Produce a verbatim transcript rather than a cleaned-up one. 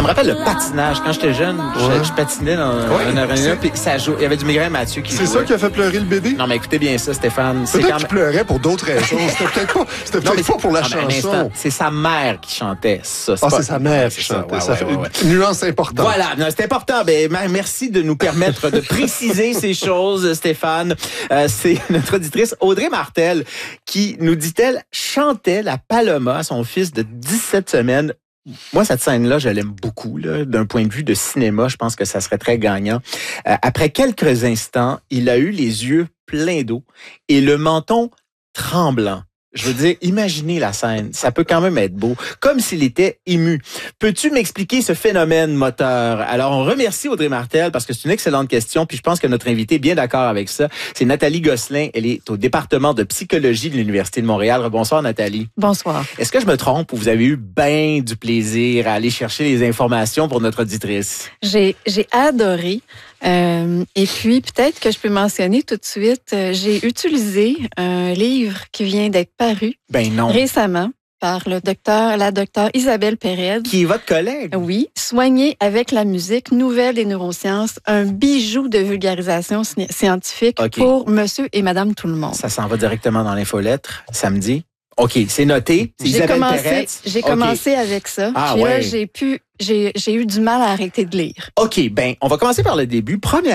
Ça me rappelle le patinage. Quand j'étais jeune, Ouais. je, je patinais dans Ouais, un aréna, puis ça joue. Il y avait du Migraine Mathieu qui C'est jouait. ça qui a fait pleurer le bébé? Non, mais écoutez bien ça, Stéphane. C'est Peut-être quand qu'il même... pleurait pour d'autres raisons. C'était peut-être pas, c'était Non, peut-être mais pas pour la non, mais un chanson. instant, c'est sa mère qui chantait ça. Ah, pas- c'est sa mère Ouais, qui c'est ça. chantait. Ouais, Ça ouais, fait ouais, ouais. une nuance importante. Voilà, non, c'est important. Ben, merci de nous permettre de préciser ces choses, Stéphane. Euh, c'est notre auditrice Audrey Martel qui, nous dit-elle, chantait la Paloma à son fils de dix-sept semaines. Moi, cette scène-là, je l'aime beaucoup. Là. D'un point de vue de cinéma, je pense que ça serait très gagnant. Euh, après quelques instants, il a eu les yeux pleins d'eau et le menton tremblant. Je veux dire, imaginez la scène. Ça peut quand même être beau. Comme s'il était ému. Peux-tu m'expliquer ce phénomène moteur? Alors, on remercie Audrey Martel parce que c'est une excellente question. Puis je pense que notre invité est bien d'accord avec ça. C'est Nathalie Gosselin. Elle est au département de psychologie de l'Université de Montréal. Bonsoir, Nathalie. Bonsoir. Est-ce que je me trompe ou vous avez eu bien du plaisir à aller chercher les informations pour notre auditrice? J'ai, j'ai adoré. Euh, et puis, peut-être que je peux mentionner tout de suite, euh, j'ai utilisé un livre qui vient d'être paru Ben non. récemment par le docteur, la docteure Isabelle Pérez. Qui est votre collègue? Oui, Soigner avec la musique, nouvelle des neurosciences, un bijou de vulgarisation sci- scientifique OK. pour monsieur et madame tout le monde. Ça s'en va directement dans l'infolettre samedi. OK, c'est noté. C'est J'ai Isabelle commencé, Pérez. j'ai OK. commencé avec ça. Ah, puis là, ouais. j'ai pu, j'ai, j'ai eu du mal à arrêter de lire. OK, ben, on va commencer par le début. Première